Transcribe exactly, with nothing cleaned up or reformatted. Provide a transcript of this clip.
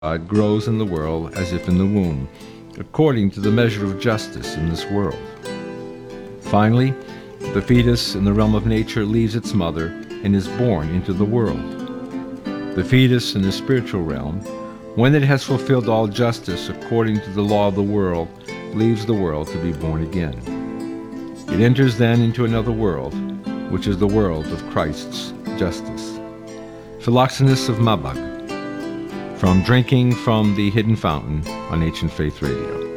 God grows in the world as if in the womb, according to the measure of justice in this world. Finally, the fetus in the realm of nature leaves its mother and is born into the world. The fetus in the spiritual realm, when it has fulfilled all justice according to the law of the world, leaves the world to be born again. It enters then into another world, which is the world of Christ's justice. Philoxenus of Mabag, from Drinking from the Hidden Fountain on Ancient Faith Radio.